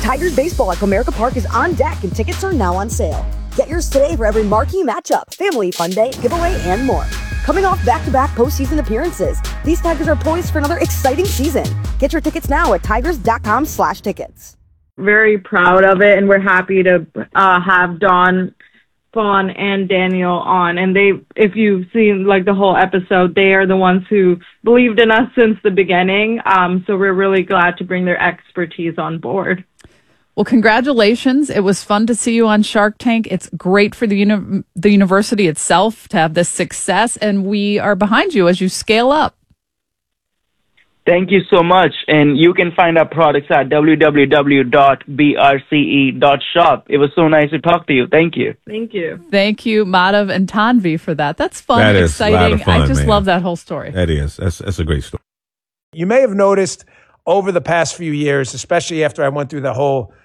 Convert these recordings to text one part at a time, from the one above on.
Tigers baseball at Comerica Park is on deck and tickets are now on sale. Get yours today for every marquee matchup, family fun day, giveaway, and more. Coming off back-to-back postseason appearances, these Tigers are poised for another exciting season. Get your tickets now at tigers.com/tickets. Very proud of it, and we're happy to have Dawn, Fawn, and Daniel on. And if you've seen the whole episode, they are the ones who believed in us since the beginning. So we're really glad to bring their expertise on board. Well, congratulations. It was fun to see you on Shark Tank. It's great for the university itself to have this success, and we are behind you as you scale up. Thank you so much. And you can find our products at www.brce.shop. It was so nice to talk to you. Thank you. Thank you. Thank you, Madhav and Tanvi, for that. That's fun, that is exciting. A lot of fun, I just man. love that whole story. That is. That's a great story. You may have noticed over the past few years, especially after I went through the whole,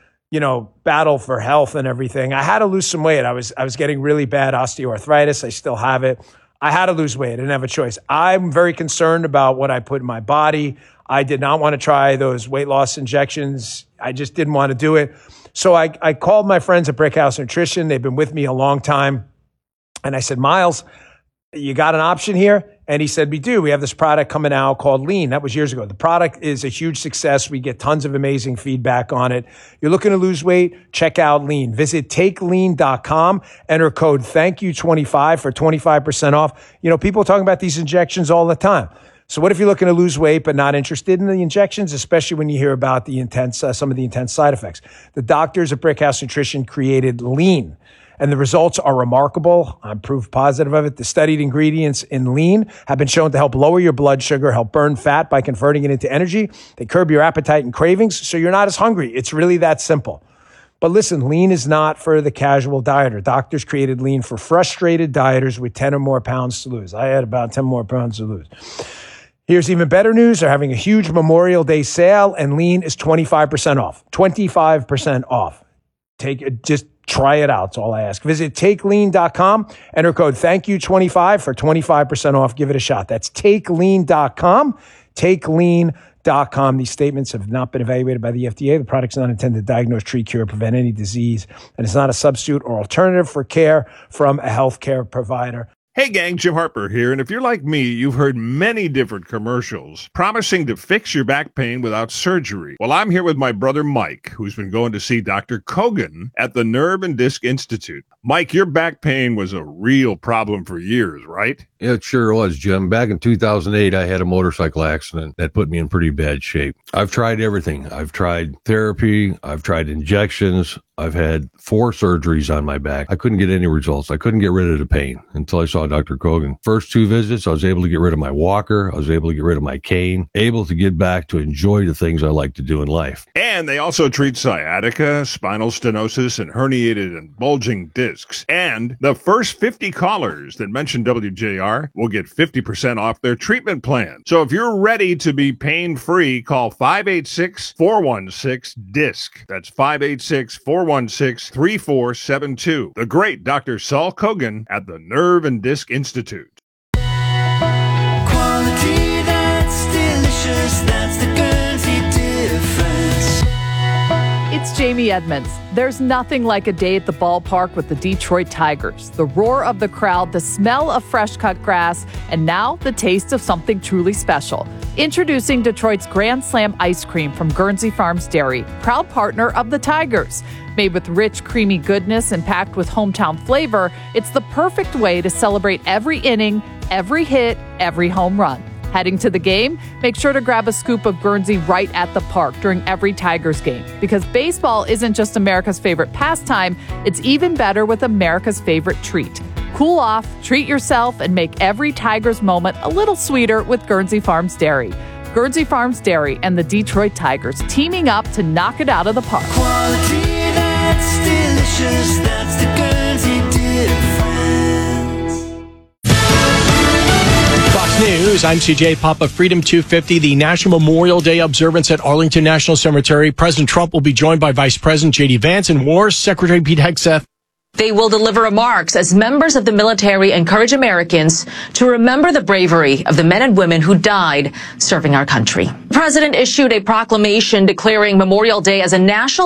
battle for health and everything, I had to lose some weight. I was getting really bad osteoarthritis. I still have it. I had to lose weight. I didn't have a choice. I'm very concerned about what I put in my body. I did not want to try those weight loss injections. I just didn't want to do it. So I called my friends at Brickhouse Nutrition. They've been with me a long time. And I said, Miles, you got an option here? And he said, we do. We have this product coming out called Lean. That was years ago. The product is a huge success. We get tons of amazing feedback on it. You're looking to lose weight? Check out Lean. Visit takelean.com. Enter code THANKYOU25 for 25% off. People are talking about these injections all the time. So what if you're looking to lose weight but not interested in the injections, especially when you hear about the some of the intense side effects? The doctors at Brickhouse Nutrition created Lean, and the results are remarkable. I'm proof positive of it. The studied ingredients in Lean have been shown to help lower your blood sugar, help burn fat by converting it into energy. They curb your appetite and cravings, so you're not as hungry. It's really that simple. But listen, Lean is not for the casual dieter. Doctors created Lean for frustrated dieters with 10 or more pounds to lose. I had about 10 more pounds to lose. Here's even better news. They're having a huge Memorial Day sale, and Lean is 25% off. 25% off. Just try it out. That's all I ask. Visit takelean.com. Enter code THANKYOU25 for 25% off. Give it a shot. That's takelean.com. Takelean.com. These statements have not been evaluated by the FDA. The product's not intended to diagnose, treat, cure, prevent any disease, and it's not a substitute or alternative for care from a healthcare provider. Hey gang, Jim Harper here, and if you're like me, you've heard many different commercials promising to fix your back pain without surgery. Well, I'm here with my brother Mike, who's been going to see Dr. Kogan at the Nerve and Disc Institute. Mike, your back pain was a real problem for years, right? It sure was, Jim. Back in 2008, I had a motorcycle accident that put me in pretty bad shape. I've tried everything. I've tried therapy. I've tried injections. I've had 4 surgeries on my back. I couldn't get any results. I couldn't get rid of the pain until I saw Dr. Kogan. First 2 visits, I was able to get rid of my walker. I was able to get rid of my cane, able to get back to enjoy the things I like to do in life. And they also treat sciatica, spinal stenosis, and herniated and bulging discs. And the first 50 callers that mention WJR will get 50% off their treatment plan. So if you're ready to be pain-free, call 586-416-DISC. That's 586-416-3472. The great Dr. Saul Kogan at the Nerve and Disc Institute. Quality that's delicious, that's the Guernsey difference. It's Jamie Edmonds. There's nothing like a day at the ballpark with the Detroit Tigers. The roar of the crowd, the smell of fresh cut grass, and now the taste of something truly special. Introducing Detroit's Grand Slam ice cream from Guernsey Farms Dairy, proud partner of the Tigers. Made with rich, creamy goodness and packed with hometown flavor, it's the perfect way to celebrate every inning, every hit, every home run. Heading to the game? Make sure to grab a scoop of Guernsey right at the park during every Tigers game. Because baseball isn't just America's favorite pastime, it's even better with America's favorite treat. Cool off, treat yourself, and make every Tigers moment a little sweeter with Guernsey Farms Dairy. Guernsey Farms Dairy and the Detroit Tigers teaming up to knock it out of the park. Quality that's delicious, that's the Guernsey difference. Fox News, I'm CJ Papa. Freedom 250, the National Memorial Day observance at Arlington National Cemetery. President Trump will be joined by Vice President J.D. Vance and War Secretary Pete Hegseth. They will deliver remarks as members of the military encourage Americans to remember the bravery of the men and women who died serving our country. The president issued a proclamation declaring Memorial Day as a national